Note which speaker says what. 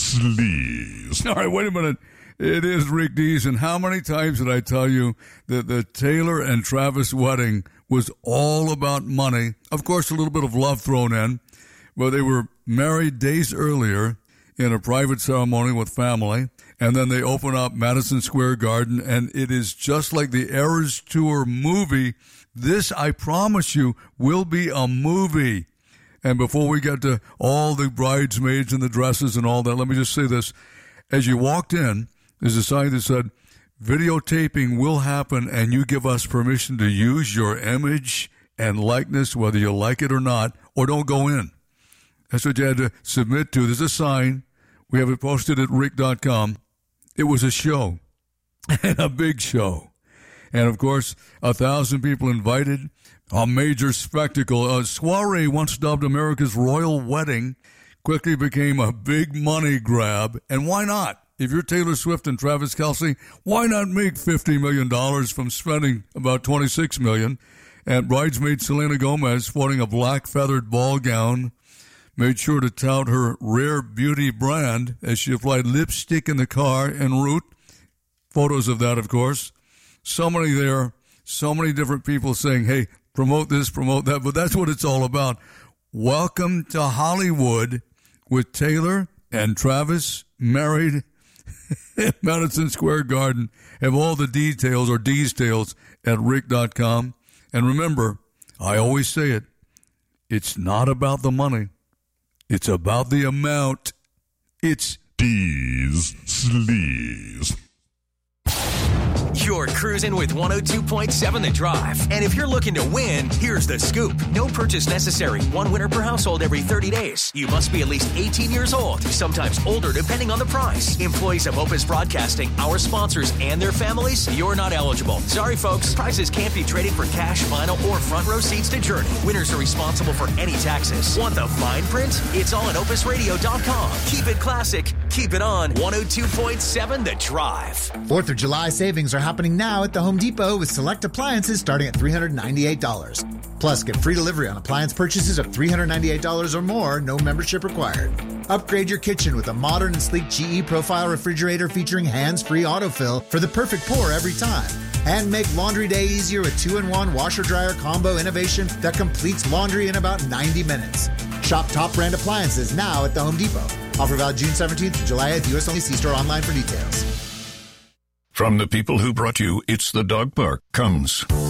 Speaker 1: Sleaze.
Speaker 2: All right, wait a minute. It is Rick Dees, and how many times did I tell you that the Taylor and Travis wedding was all about money? Of course, a little bit of love thrown in, but they were married days earlier in a private ceremony with family, and then they open up Madison Square Garden, and it is just like the Eras Tour movie. This, I promise you, will be a movie. And before we get to all the bridesmaids and the dresses and all that, let me just say this. As you walked in, there's a sign that said, videotaping will happen and you give us permission to use your image and likeness, whether you like it or not, or don't go in. That's what you had to submit to. There's a sign. We have it posted at rick.com. It was a show, and a big show. And, of course, 1,000 people invited, a major spectacle. A soiree once dubbed America's Royal Wedding quickly became a big money grab. And why not? If you're Taylor Swift and Travis Kelce, why not make $50 million from spending about $26 million? And bridesmaid Selena Gomez, sporting a black feathered ball gown, made sure to tout her Rare Beauty brand as she applied lipstick in the car en route. Photos of that, of course. So many there, so many different people saying, hey, promote this, promote that. But that's what it's all about. Welcome to Hollywood with Taylor and Travis married at Madison Square Garden. Have all the details or D's-tails at rick.com. And remember, I always say it, it's not about the money. It's about the amount. It's
Speaker 1: Deez Sleaze.
Speaker 3: You're cruising with 102.7 The Drive. And if you're looking to win, here's the scoop. No purchase necessary. One winner per household every 30 days. You must be at least 18 years old, sometimes older depending on the price. Employees of Opus Broadcasting, our sponsors, and their families, you're not eligible. Sorry, folks. Prizes can't be traded for cash, vinyl, or front row seats to Journey. Winners are responsible for any taxes. Want the fine print? It's all at opusradio.com. Keep it classic. Keep it on 102.7 The Drive.
Speaker 4: 4th of July savings are happening now at the Home Depot with select appliances starting at $398. Plus, get free delivery on appliance purchases of $398 or more, no membership required. Upgrade your kitchen with a modern and sleek GE Profile refrigerator featuring hands-free autofill for the perfect pour every time. And make laundry day easier with 2-in-1 washer-dryer combo innovation that completes laundry in about 90 minutes. Shop top brand appliances now at the Home Depot. Offer valid June 17th to July 8th. U.S. only. See store online for details.
Speaker 1: From the people who brought you It's the Dog Park comes